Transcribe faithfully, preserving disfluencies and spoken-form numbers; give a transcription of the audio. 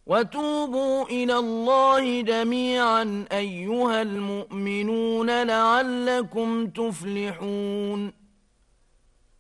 وتوبوا إلى الله جميعا أيها المؤمنون لعلكم تفلحون